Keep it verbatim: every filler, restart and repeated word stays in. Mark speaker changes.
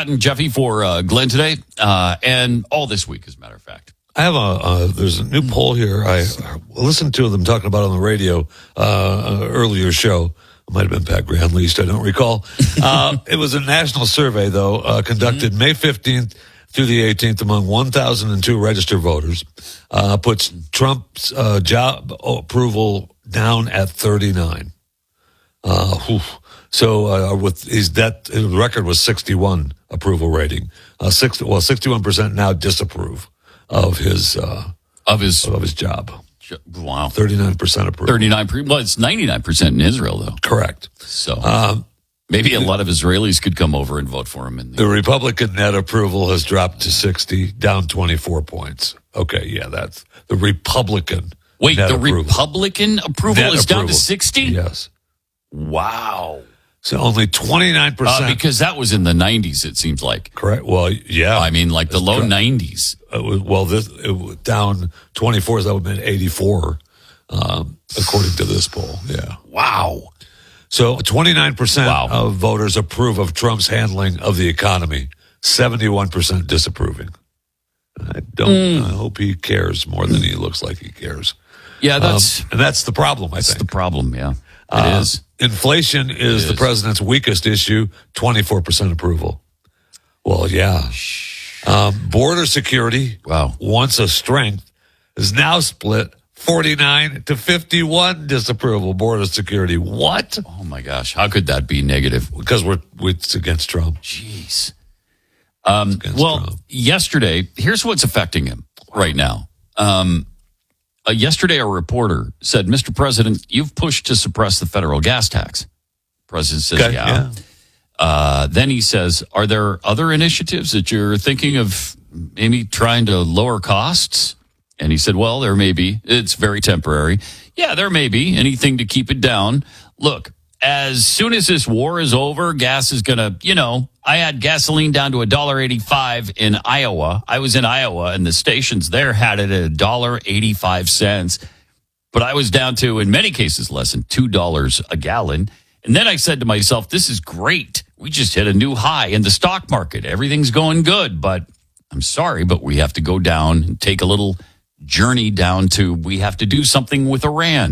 Speaker 1: Pat and Jeffy for uh, Glenn today, uh, and all this week, as a matter of fact.
Speaker 2: I have a, uh, there's a new poll here. I listened to them talking about it on the radio, uh, uh, earlier show. It might have been Pat Graham Least, I don't recall. Uh, it was a national survey, though, uh, conducted mm-hmm. May fifteenth through the eighteenth among one thousand two registered voters, uh, puts Trump's uh, job approval down at thirty-nine. Uh, whew. So uh, with his that his record was sixty-one approval rating. Uh, six, well, sixty-one percent now disapprove of his uh,
Speaker 1: of his
Speaker 2: of his job.
Speaker 1: Wow,
Speaker 2: thirty-nine percent approval.
Speaker 1: thirty-nine percent. Well, it's ninety-nine percent in Israel, though.
Speaker 2: Correct.
Speaker 1: So
Speaker 2: um,
Speaker 1: maybe a lot of Israelis could come over and vote for him. In the-,
Speaker 2: the Republican net approval has dropped to sixty, down twenty-four points. Okay, yeah, that's the Republican.
Speaker 1: Wait,
Speaker 2: net
Speaker 1: the
Speaker 2: approval.
Speaker 1: Republican approval
Speaker 2: net
Speaker 1: is
Speaker 2: approval.
Speaker 1: down to sixty?
Speaker 2: Yes.
Speaker 1: Wow.
Speaker 2: So only twenty-nine percent.
Speaker 1: Uh, because that was in the nineties, it seems like.
Speaker 2: Correct. Well, yeah.
Speaker 1: I mean, like the low correct. nineties.
Speaker 2: It was, well, this it was down twenty-four, so that would have been eighty-four, um, according to this poll. Yeah.
Speaker 1: Wow.
Speaker 2: So twenty-nine percent
Speaker 1: wow.
Speaker 2: of voters approve of Trump's handling of the economy, seventy-one percent disapproving. I don't, mm. I hope he cares more than he looks like he cares.
Speaker 1: Yeah, that's...
Speaker 2: Um, and that's the problem, I
Speaker 1: that's
Speaker 2: think.
Speaker 1: That's the problem, yeah. It
Speaker 2: uh,
Speaker 1: is.
Speaker 2: Inflation is,
Speaker 1: is
Speaker 2: the president's weakest issue, twenty-four percent approval. Well, yeah. Um, border security,
Speaker 1: wow.
Speaker 2: once a strength, is now split forty-nine to fifty-one disapproval. Border security. What?
Speaker 1: Oh, my gosh. How could that be negative?
Speaker 2: Because we're, it's against Trump.
Speaker 1: Jeez. Um, well, Trump. yesterday, here's what's affecting him right now. Um, uh, yesterday, a reporter said, Mister President, you've pushed to suppress the federal gas tax. The president says,
Speaker 2: okay,
Speaker 1: yeah.
Speaker 2: yeah.
Speaker 1: Uh, then he says, are there other initiatives that you're thinking of maybe trying to lower costs? And he said, well, there may be. It's very temporary. Yeah, there may be. Anything to keep it down. Look, as soon as this war is over, gas is going to, you know, I had gasoline down to one dollar eighty-five in Iowa. I was in Iowa, and the stations there had it at one dollar eighty-five. But I was down to, in many cases, less than two dollars a gallon. And then I said to myself, this is great. We just hit a new high in the stock market. Everything's going good. But I'm sorry, but we have to go down and take a little journey down to, we have to do something with Iran.